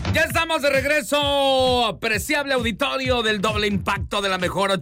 Ya estamos de regreso, apreciable auditorio del doble impacto de la mejor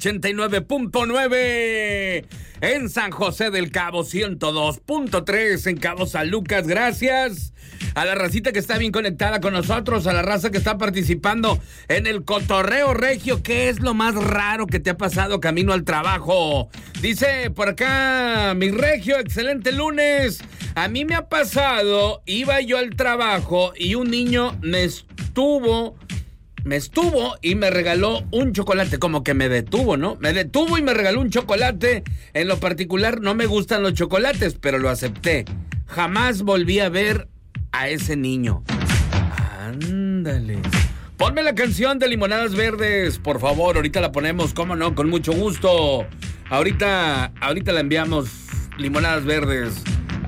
89.9 en San José del Cabo, 102.3 en Cabo San Lucas. Gracias a la racita que está bien conectada con nosotros, a la raza que está participando en el cotorreo regio. ¿Qué es lo más raro que te ha pasado camino al trabajo? Dice por acá, mi regio, excelente lunes. A mí me ha pasado, iba yo al trabajo y un niño me estuvo y me regaló un chocolate, como que me detuvo, ¿no? Me detuvo y me regaló un chocolate. En lo particular no me gustan los chocolates, pero lo acepté. Jamás volví a ver a ese niño. Ándale. Ponme la canción de Limonadas Verdes, por favor. Ahorita la ponemos, cómo no, con mucho gusto. Ahorita la enviamos, Limonadas Verdes.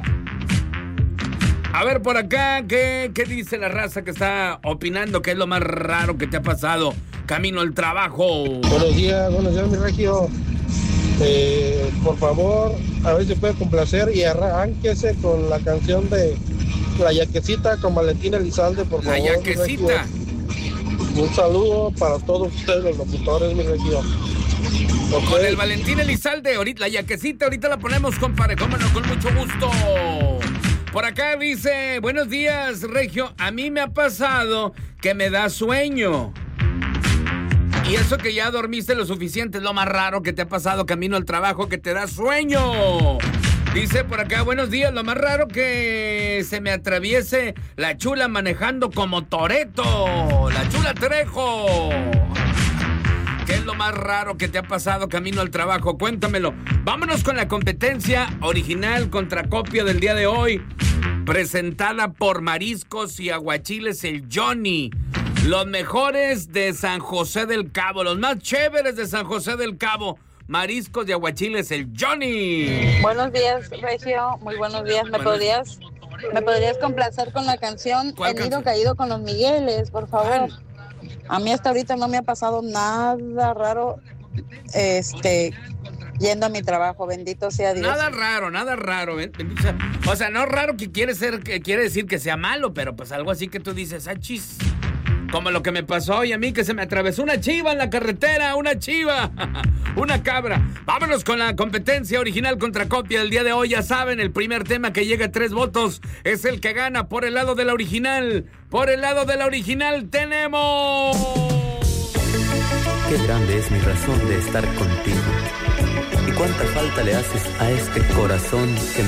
A ver, por acá, ¿qué dice la raza que está opinando? ¿Qué es lo más raro que te ha pasado camino al trabajo? Buenos días, mi regio. Por favor, a ver si puede complacer y arránquese con la canción de La Yaquecita con Valentín Elizalde, por favor. La Yaquecita. Un saludo para todos ustedes, los locutores, mi regio. Okay. Con el Valentín Elizalde, ahorita, La Yaquecita, ahorita la ponemos, compadre, cómo no, con mucho gusto. Por acá dice, buenos días, regio, a mí me ha pasado que me da sueño. Y eso que ya dormiste lo suficiente es lo más raro que te ha pasado camino al trabajo, que te da sueño. Dice por acá, buenos días, lo más raro que se me atraviese la chula manejando como Toretto, la chula Trejo. ¿Qué es lo más raro que te ha pasado camino al trabajo? Cuéntamelo. Vámonos con la competencia original contra copia del día de hoy, presentada por Mariscos y Aguachiles el Johnny. Los mejores de San José del Cabo, los más chéveres de San José del Cabo. Mariscos y Aguachiles el Johnny. Buenos días, Regio. Muy buenos días. ¿Me podrías complacer con la canción El Nido Caído con los Migueles, por favor? A mí hasta ahorita no me ha pasado nada raro, yendo a mi trabajo, bendito sea Dios. Nada raro. O sea, no raro que quiere decir que sea malo, pero pues algo así que tú dices, chis. Como lo que me pasó hoy a mí, que se me atravesó una chiva en la carretera, una chiva, una cabra. Vámonos con la competencia original contra copia del día de hoy. Ya saben, el primer tema que llega a 3 votos es el que gana por el lado de la original. Por el lado de la original tenemos... Qué grande es mi razón de estar contigo. Y cuánta falta le haces a este corazón que me